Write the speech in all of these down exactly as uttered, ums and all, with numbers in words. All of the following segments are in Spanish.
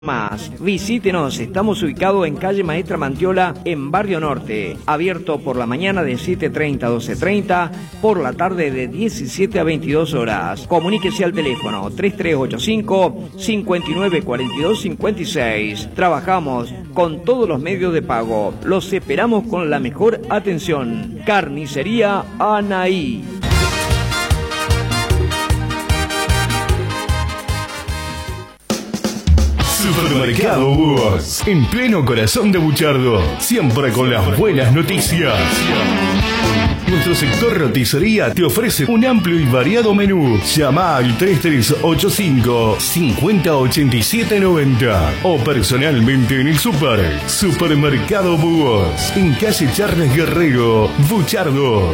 Más. Visítenos, estamos ubicados en calle Maestra Mantiola, en Barrio Norte, abierto por la mañana de siete treinta a doce treinta, por la tarde de diecisiete a veintidós horas. Comuníquese al teléfono tres tres ocho cinco, cinco nueve cuatro dos cinco seis. Trabajamos con todos los medios de pago. Los esperamos con la mejor atención. Carnicería Anaí. Supermercado Búhos, en pleno corazón de Buchardo, siempre con las buenas noticias. Nuestro sector roticería te ofrece un amplio y variado menú. Llama al tres tres ocho cinco, cinco cero ocho siete nueve cero o personalmente en el super. Supermercado Búhos, en calle Charles Guerrero, Buchardo.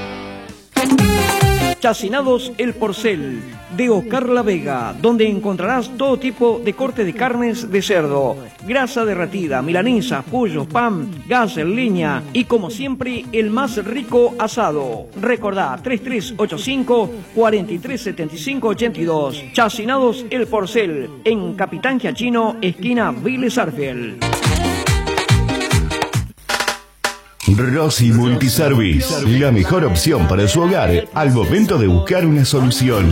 Chacinados El Porcel, de Oscar La Vega, donde encontrarás todo tipo de corte de carnes de cerdo, grasa derretida, milanesa, pollo, pan, gas en leña y, como siempre, el más rico asado. Recordá, tres tres ocho cinco, cuatro tres siete cinco ocho dos. Chacinados El Porcel, en Capitán Giachino, esquina Vélez Arfiel. Rossi Multiservice, la mejor opción para su hogar al momento de buscar una solución.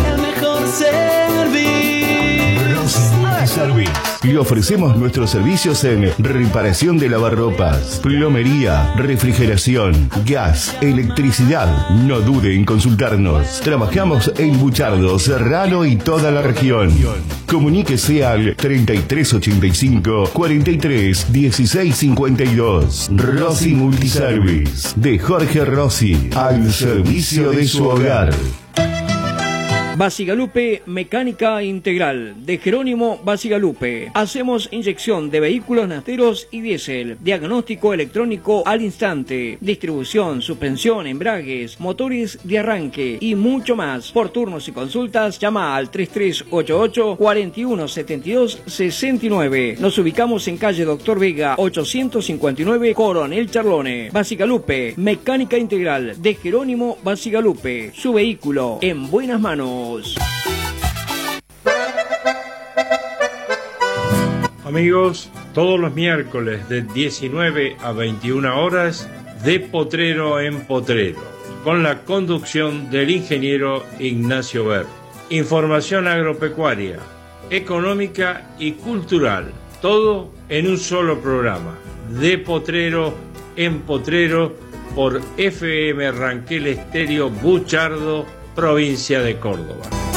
Rossi Multiservice. Le ofrecemos nuestros servicios en reparación de lavarropas, plomería, refrigeración, gas, electricidad. No dude en consultarnos. Trabajamos en Buchardo, Serrano y toda la región. Comuníquese al treinta y tres ochenta y cinco, cuarenta y tres, dieciséis cincuenta y dos. Rossi Multiservice, de Jorge Rossi, al servicio de su hogar. Basigalupe Mecánica Integral, de Jerónimo Basigalupe. Hacemos inyección de vehículos nasteros y diésel, diagnóstico electrónico al instante, distribución, suspensión, embragues, motores de arranque y mucho más. Por turnos y consultas, llama al tres tres ocho ocho, cuatro uno siete dos seis nueve. Nos ubicamos en calle Doctor Vega, ochocientos cincuenta y nueve, Coronel Charlone. Basigalupe Mecánica Integral, de Jerónimo Basigalupe. Su vehículo en buenas manos. Amigos, todos los miércoles de diecinueve a veintiuna horas, de Potrero en Potrero, con la conducción del ingeniero Ignacio Ver. Información agropecuaria, económica y cultural, todo en un solo programa. De Potrero en Potrero, por F M Ranquel Estéreo Buchardo, provincia de Córdoba.